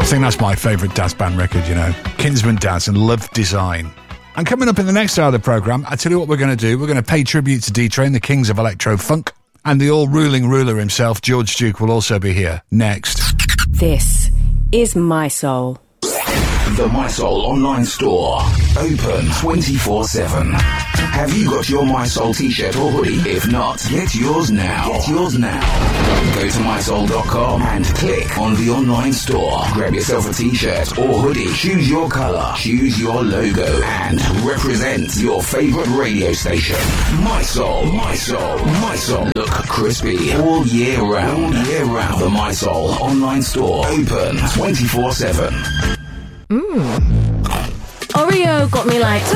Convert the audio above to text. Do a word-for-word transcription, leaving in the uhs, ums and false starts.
think that's my favourite Daz Band record, you know. Kinsman Daz and Love Design. And coming up in the next hour of the programme, I tell you what we're going to do. We're going to pay tribute to D-Train, the kings of electro-funk. And the all-ruling ruler himself, George Duke, will also be here next. This is My Soul. The My Soul online store. Open twenty-four seven. Have you got your My Soul t-shirt or hoodie? If not, get yours now. Get yours now. Go to my soul dot com and click on the online store. Grab yourself a t-shirt or hoodie. Choose your colour. Choose your logo. And represent your favourite radio station. My Soul. My Soul. My Soul. Look crispy all year round. All year round. The My Soul online store. Open twenty-four seven. Mmm. Oreo got me like...